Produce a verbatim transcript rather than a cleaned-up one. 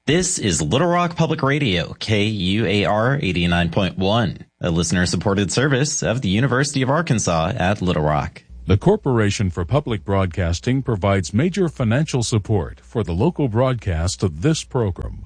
This is Little Rock Public Radio, K U A R eighty-nine point one, a listener-supported service of the University of Arkansas at Little Rock. The Corporation for Public Broadcasting provides major financial support for the local broadcast of this program.